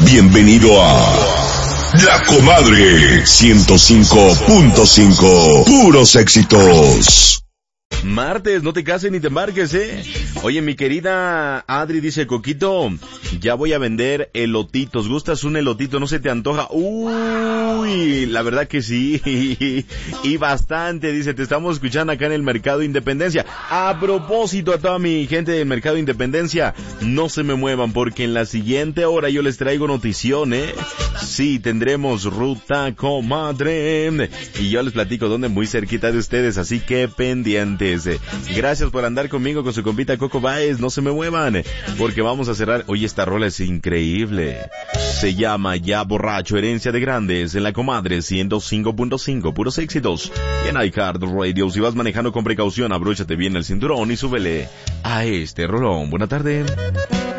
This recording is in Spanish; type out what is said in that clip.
Bienvenido a La Comadre 105.5. Puros éxitos. Martes, no te cases ni te embarques, Oye, mi querida Adri dice, Coquito, ya voy a vender elotitos. ¿Gustas un elotito? ¿No se te antoja? Uy, la verdad que sí. Y bastante, dice, te estamos escuchando acá en el Mercado Independencia. A propósito, a toda mi gente del Mercado Independencia, no se me muevan porque en la siguiente hora yo les traigo notición, Sí, tendremos Ruta Comadre. Y yo les platico dónde, muy cerquita de ustedes, así que pendientes. Gracias por andar conmigo con su compita Coco Baez. No se me muevan, porque vamos a cerrar. Oye, esta rola es increíble. Se llama Ya Borracho, Herencia de Grandes, en La Comadre 105.5, puros éxitos. Y en iHeart Radio, si vas manejando con precaución, abróchate bien el cinturón y súbele a este rolón. Buena tarde.